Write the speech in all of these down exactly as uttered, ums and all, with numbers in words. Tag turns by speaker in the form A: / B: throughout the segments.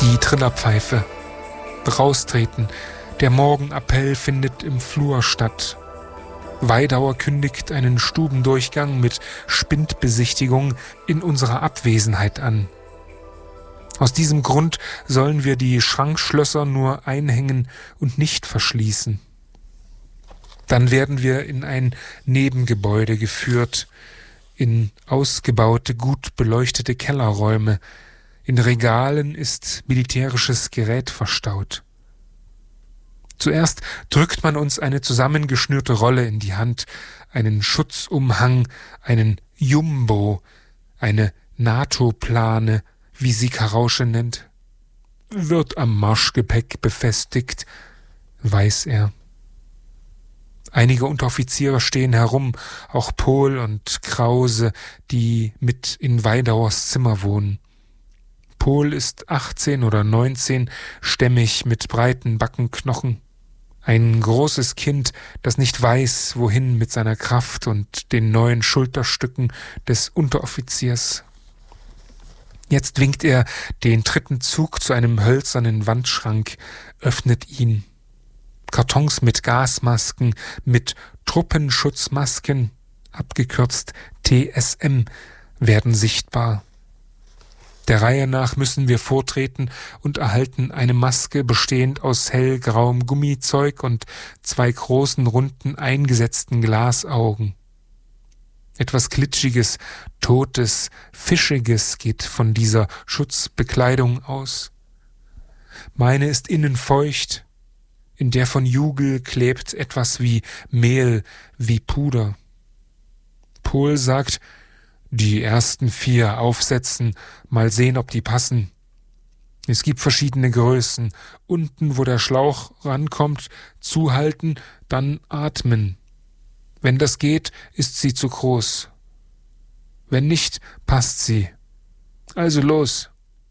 A: Die Trillerpfeife. Raustreten. Der Morgenappell findet im Flur statt. Weidauer kündigt einen Stubendurchgang mit Spindbesichtigung in unserer Abwesenheit an. Aus diesem Grund sollen wir die Schrankschlösser nur einhängen und nicht verschließen. Dann werden wir in ein Nebengebäude geführt, in ausgebaute, gut beleuchtete Kellerräume. In Regalen ist militärisches Gerät verstaut. Zuerst drückt man uns eine zusammengeschnürte Rolle in die Hand, einen Schutzumhang, einen Jumbo, eine NATO-Plane, wie sie Karausche nennt. Wird am Marschgepäck befestigt, weiß er. Einige Unteroffiziere stehen herum, auch Pohl und Krause, die mit in Weidauers Zimmer wohnen. Pohl ist achtzehn oder neunzehn, stämmig mit breiten Backenknochen. Ein großes Kind, das nicht weiß, wohin mit seiner Kraft und den neuen Schulterstücken des Unteroffiziers. Jetzt winkt er den dritten Zug zu einem hölzernen Wandschrank, öffnet ihn. Kartons mit Gasmasken, mit Truppenschutzmasken, abgekürzt T S M, werden sichtbar. Der Reihe nach müssen wir vortreten und erhalten eine Maske bestehend aus hellgrauem Gummizeug und zwei großen, runden, eingesetzten Glasaugen. Etwas Glitschiges, Totes, Fischiges geht von dieser Schutzbekleidung aus. Meine ist innen feucht, in der von Jugel klebt etwas wie Mehl, wie Puder. Pohl sagt, die ersten vier aufsetzen, mal sehen, ob die passen. Es gibt verschiedene Größen. Unten, wo der Schlauch rankommt, zuhalten, dann atmen. Wenn das geht, ist sie zu groß. Wenn nicht, passt sie. Also los.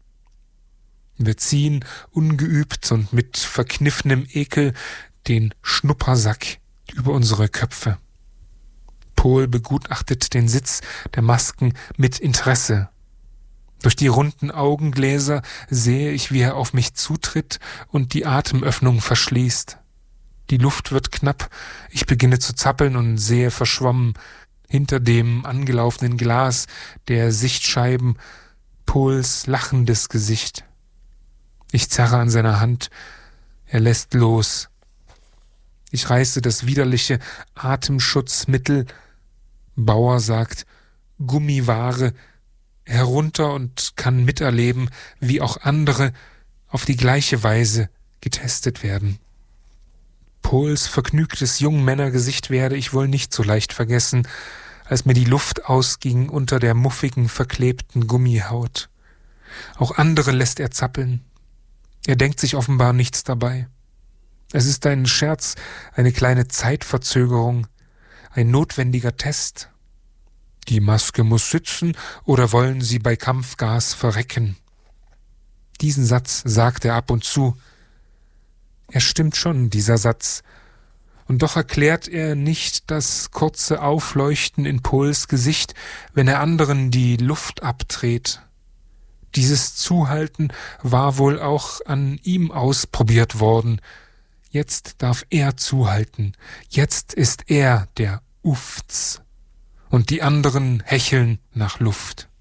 A: Wir ziehen, ungeübt und mit verkniffenem Ekel, den Schnuppersack über unsere Köpfe. Pohl begutachtet den Sitz der Masken mit Interesse. Durch die runden Augengläser sehe ich, wie er auf mich zutritt und die Atemöffnung verschließt. Die Luft wird knapp, ich beginne zu zappeln und sehe verschwommen hinter dem angelaufenen Glas der Sichtscheiben Pohls lachendes Gesicht. Ich zerre an seiner Hand, er lässt los. Ich reiße das widerliche Atemschutzmittel, Bauer sagt, Gummiware, herunter und kann miterleben, wie auch andere auf die gleiche Weise getestet werden. Pohls vergnügtes Jungmännergesicht werde ich wohl nicht so leicht vergessen, als mir die Luft ausging unter der muffigen, verklebten Gummihaut. Auch andere lässt er zappeln. Er denkt sich offenbar nichts dabei. Es ist ein Scherz, eine kleine Zeitverzögerung, ein notwendiger Test. Die Maske muss sitzen, oder wollen Sie bei Kampfgas verrecken? Diesen Satz sagt er ab und zu. Er stimmt schon, dieser Satz. Und doch erklärt er nicht das kurze Aufleuchten in Pohls Gesicht, wenn er anderen die Luft abdreht. Dieses Zuhalten war wohl auch an ihm ausprobiert worden. Jetzt darf er zuhalten. Jetzt ist er der Ufts. Und die anderen hecheln nach Luft.